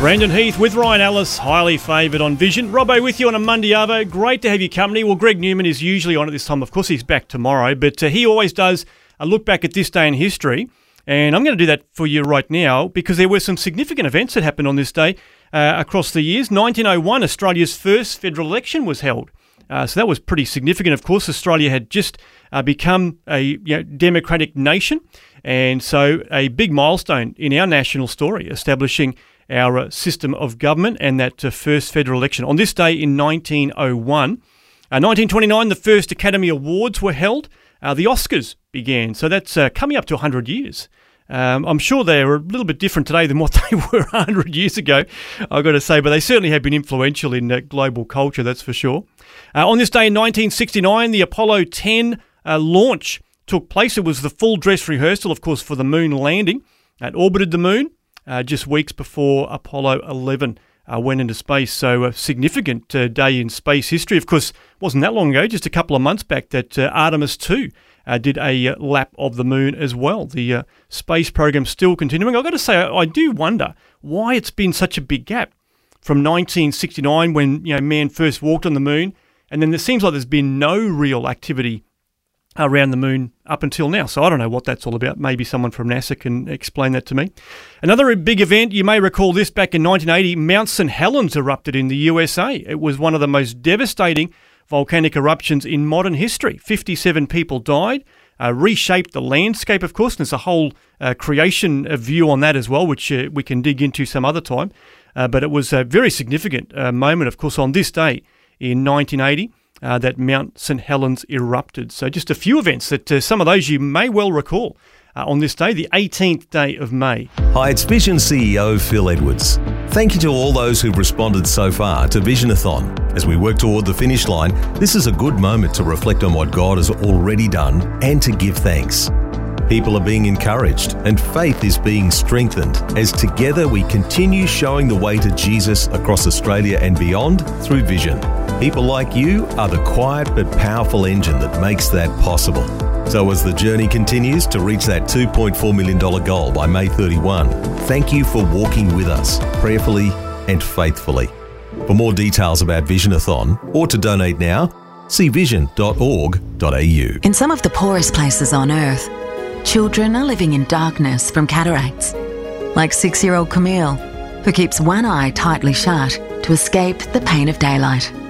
Brandon Heath with Ryan Ellis, highly favoured on Vision. Robbo with you on a Monday Arvo. Great to have your company. Well, Greg Newman is usually on at this time. Of course, he's back tomorrow, but he always does a look back at this day in history. And I'm going to do that for you right now because there were some significant events that happened on this day across the years. 1901, Australia's first federal election was held. So that was pretty significant. Of course, Australia had just become a democratic nation. And so a big milestone in our national story, establishing our system of government and that first federal election. On this day in 1901, 1929, the first Academy Awards were held. The Oscars began. So that's coming up to 100 years. I'm sure they're a little bit different today than what they were 100 years ago, I've got to say, but they certainly have been influential in global culture, that's for sure. On this day in 1969, the Apollo 10 launch took place. It was the full dress rehearsal, of course, for the moon landing. It orbited the moon just weeks before Apollo 11 went into space. So a significant day in space history. Of course, it wasn't that long ago, just a couple of months back, that Artemis 2 did a lap of the moon as well. The space program still continuing. I've got to say, I do wonder why it's been such a big gap from 1969 when man first walked on the moon, and then it seems like there's been no real activity around the moon up until now. So I don't know what that's all about. Maybe someone from NASA can explain that to me. Another big event, you may recall this, back in 1980, Mount St. Helens erupted in the USA. It was one of the most devastating volcanic eruptions in modern history. 57 people died, reshaped the landscape, of course, and there's a whole creation view on that as well, which we can dig into some other time. But it was a very significant moment, of course, on this day in 1980. That Mount St. Helens erupted. So just a few events that some of those you may well recall on this day, the 18th day of May. Hi, it's Vision CEO Phil Edwards. Thank you to all those who've responded so far to Visionathon. As we work toward the finish line, this is a good moment to reflect on what God has already done and to give thanks. People are being encouraged and faith is being strengthened as together we continue showing the way to Jesus across Australia and beyond through Vision. People like you are the quiet but powerful engine that makes that possible. So as the journey continues to reach that $2.4 million goal by May 31, thank you for walking with us prayerfully and faithfully. For more details about Visionathon or to donate now, see vision.org.au. In some of the poorest places on earth, children are living in darkness from cataracts, like 6-year-old Camille, who keeps one eye tightly shut to escape the pain of daylight.